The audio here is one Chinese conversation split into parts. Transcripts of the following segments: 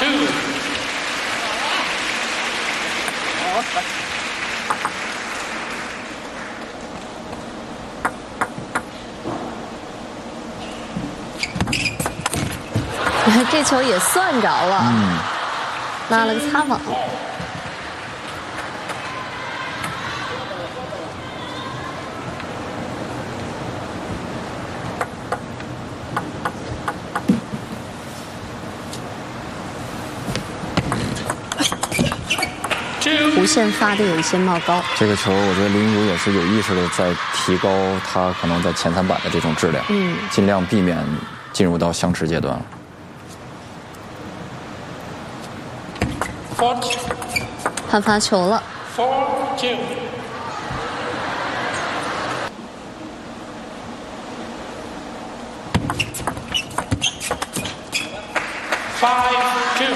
这球也算着了，拉了个擦网。弧线发的有一些冒高。 这个球，我觉得林如也是有意识的在提高他可能在前3板的这种质量，尽量避免进入到相持阶段了。 判罚球了。 4-2。5-2。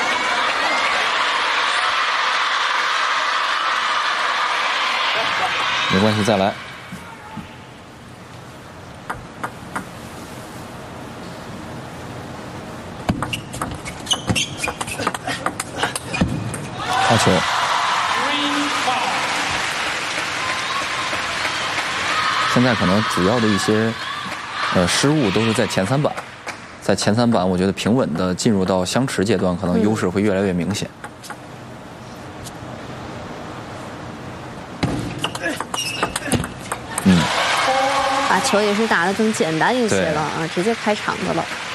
没关系，再来。好球！现在可能主要的一些失误都是在前3板，在前3板，我觉得平稳的进入到相持阶段，可能优势会越来越明显。 把球也是打得更简单一些了啊，直接开场的了。